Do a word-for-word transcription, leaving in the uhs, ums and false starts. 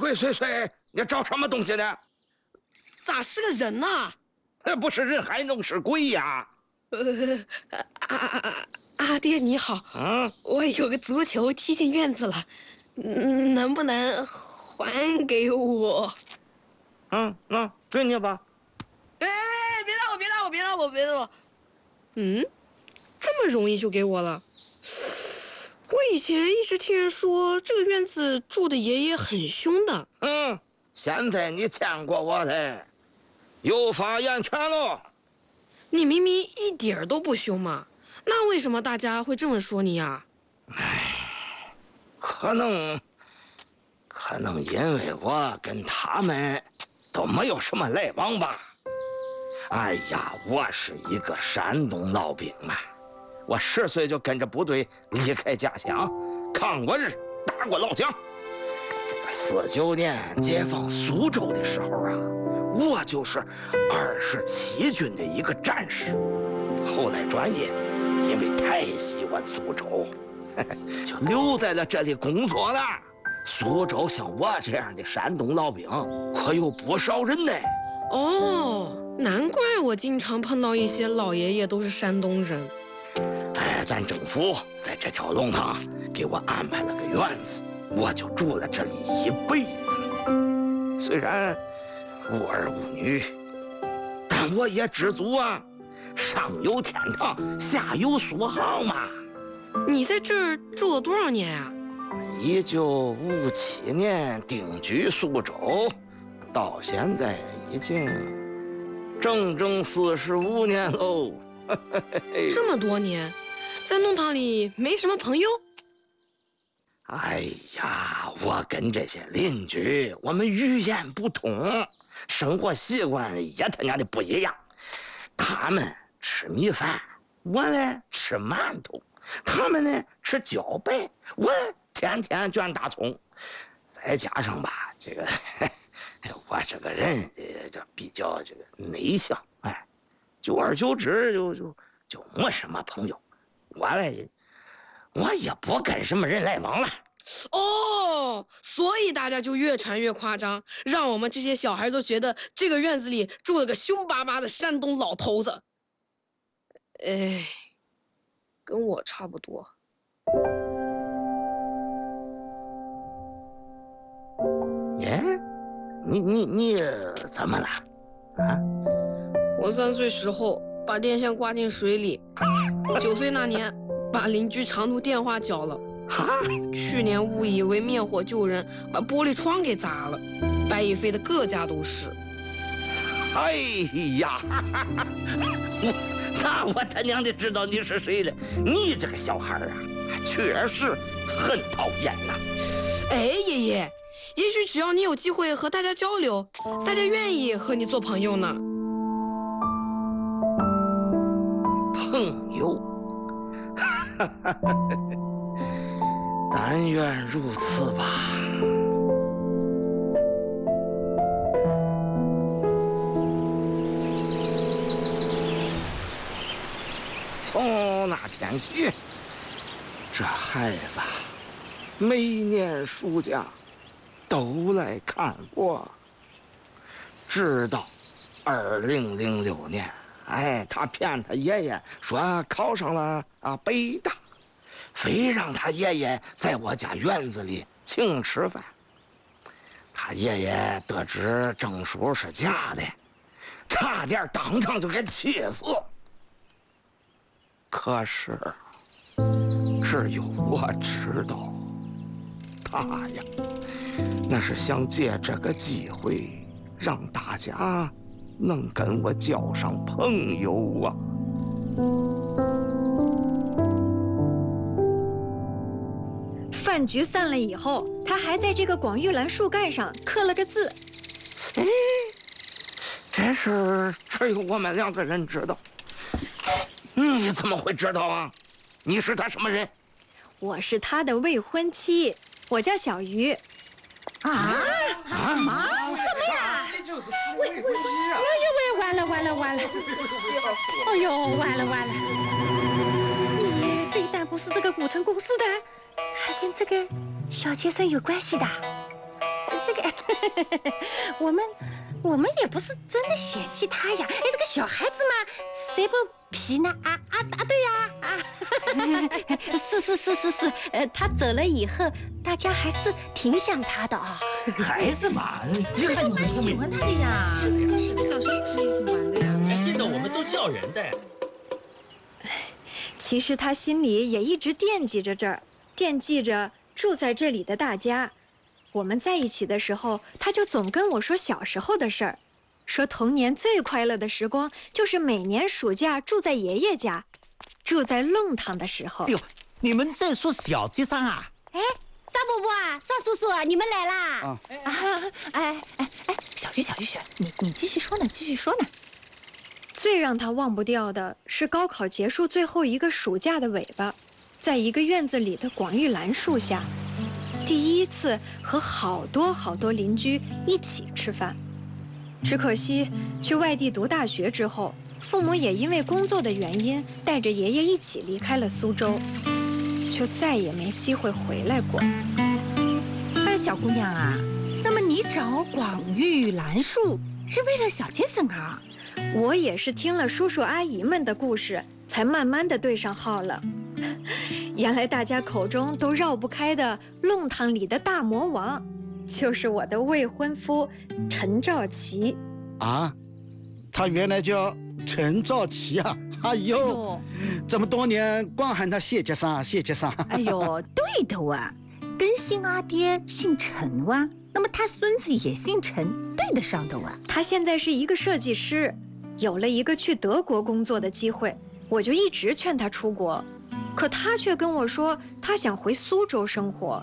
鬼祟祟，你找什么东西呢？ 咋是个人呐？ 那不是人还能是鬼呀？ 呃，阿阿阿爹你好， 嗯， 我有个足球踢进院子了，嗯能不能还给我？ 嗯，那给你吧。 哎，别打我，别打我，别打我，别打我！嗯，这么容易就给我了？我以前一直听人说这个院子住的爷爷很凶的。 嗯，现在你见过我的，有发言权喽。 你明明一点儿都不凶嘛，那为什么大家会这么说你呀？ 唉，可能，可能因为我跟他们都没有什么来往吧。哎呀，我是一个山东老兵啊，我十岁就跟着部队离开家乡，抗过日，打过老蒋。这个四九年解放苏州的时候啊，我就是二十七军的一个战士。后来转业，因为太喜欢苏州，就留在了这里工作了。苏州像我这样的山东老兵可有不少人呢。 哦，难怪我经常碰到一些老爷爷都是山东人。 哎，咱政府在这条龙塘给我安排了个院子，我就住了这里一辈子。虽然无儿无女，但我也知足啊。上有天堂，下有苏杭嘛。 你在这儿住了多少年呀？ 一九五七年定居苏州，到现在已经整整四十五年喽。 这么多年，在弄堂里没什么朋友？ 哎呀，我跟这些邻居，我们语言不通，生活习惯也他娘的不一样。他们吃米饭，我呢吃馒头；他们呢吃茭白，我天天卷大葱。再加上吧，这个我这个人这这比较这个内向，哎，久而久之就就就没什么朋友。我嘞，我也不跟什么人来往了。 哦，所以大家就越传越夸张，让我们这些小孩都觉得这个院子里住了个凶巴巴的山东老头子。哎，跟我差不多。 耶，你你你怎么了？啊？ 我三岁时候把电线挂进水里，九岁那年把邻居长途电话缴了。 哈！ 去年误以为灭火救人，把玻璃窗给砸了，白蚁飞的各家都是。 哎呀，我那我他娘的知道你是谁了。你这个小孩啊，确实很讨厌呐。 哎，爷爷，也许只要你有机会和大家交流，大家愿意和你做朋友呢。 朋友，但愿如此吧。从那天起，这孩子每年暑假都来看我，直到二零零六年，哎，他骗他爷爷说考上了啊北大，非让他爷爷在我家院子里请吃饭。他爷爷得知证书是假的，差点当场就给气死。可是只有我知道，他呀，那是想借这个机会让大家能跟我交上朋友啊。 饭局散了以后，他还在这个广玉兰树干上刻了个字。 哎，这事儿只有我们两个人知道。你怎么会知道啊？你是他什么人？ 我是他的未婚妻，我叫小鱼。 啊啊！什么呀？未婚妻啊！哎呦喂，完了完了完了！哎呦，完了完了！你非但不是这个古城公司的，还跟这个小杰森有关系的。这这个，我们我们也不是真的嫌弃他呀。哎，这个小孩子嘛，谁不皮呢？啊啊啊！对呀，啊，是是是是是，呃，他走了以后，大家还是挺想他的啊。 孩子嘛，你看你们喜欢他的呀。 是的呀，是的，小时候是一起玩的呀。 哎，见到我们都叫人的。 其实他心里也一直惦记着这儿，惦记着住在这里的大家。我们在一起的时候，他就总跟我说小时候的事儿，说童年最快乐的时光就是每年暑假住在爷爷家，住在弄堂的时候。 哎呦，你们在说小鸡山啊？ 哎，赵伯伯啊，赵叔叔啊，你们来啦！ 啊， 啊，哎哎哎，小玉小玉小玉，你你继续说呢，继续说呢。 最让他忘不掉的是高考结束最后一个暑假的尾巴，在一个院子里的广玉兰树下，第一次和好多好多邻居一起吃饭。只可惜去外地读大学之后，父母也因为工作的原因带着爷爷一起离开了苏州，就再也没机会回来过。 哎，小姑娘啊，那么你找广玉兰树是为了小杰森啊？ 我也是听了叔叔阿姨们的故事，才慢慢的对上号了。原来大家口中都绕不开的弄堂里的大魔王，就是我的未婚夫陈兆奇。 啊，他原来叫陈兆奇啊！哎呦，这么多年光喊他谢杰桑，谢杰桑。 哎呦，对的哇，跟新阿爹姓陈哇，那么他孙子也姓陈，对得上的哇。 他现在是一个设计师，有了一个去德国工作的机会，我就一直劝他出国，可他却跟我说他想回苏州生活。